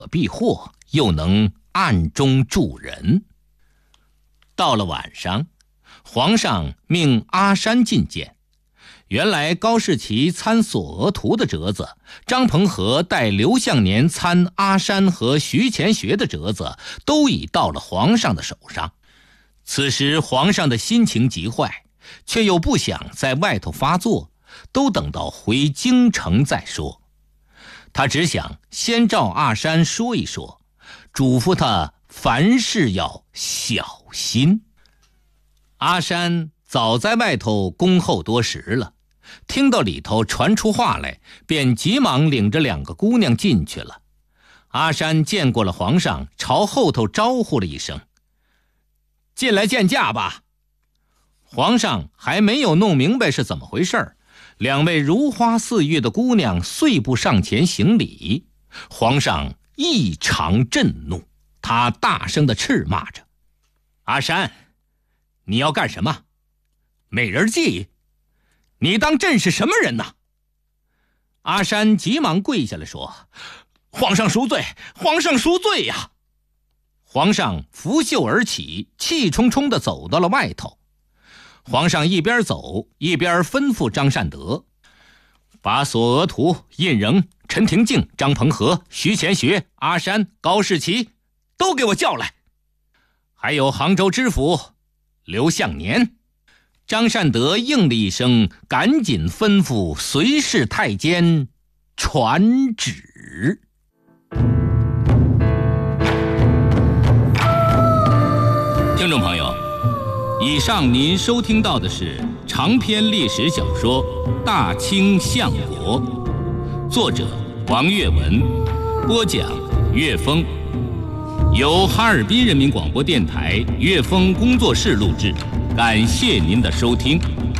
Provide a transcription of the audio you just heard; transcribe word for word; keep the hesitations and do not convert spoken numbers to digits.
避祸，又能暗中助人。到了晚上，皇上命阿山觐见。原来高士奇参索额图的折子，张鹏和带刘向年参阿山和徐乾学的折子都已到了皇上的手上。此时皇上的心情极坏，却又不想在外头发作，都等到回京城再说。他只想先照阿山说一说，嘱咐他凡事要小心。阿山早在外头恭候多时了，听到里头传出话来，便急忙领着两个姑娘进去了。阿山见过了皇上，朝后头招呼了一声：“进来见驾吧。”皇上还没有弄明白是怎么回事，两位如花似玉的姑娘碎步上前行礼。皇上异常震怒，他大声地斥骂着：“阿山，你要干什么？美人计？你当朕是什么人呢？”阿山急忙跪下来说：“皇上赎罪，皇上赎罪呀！”皇上拂袖而起，气冲冲地走到了外头。皇上一边走一边吩咐张善德：“把索额图、胤禛、陈廷敬、张鹏和、徐乾学、阿山、高士奇都给我叫来，还有杭州知府刘向年。”张善德应了一声，赶紧吩咐随侍太监传旨。听众朋友，以上您收听到的是长篇历史小说《大清相国》，作者王岳文，播讲岳峰，由哈尔滨人民广播电台岳峰工作室录制。感谢您的收听。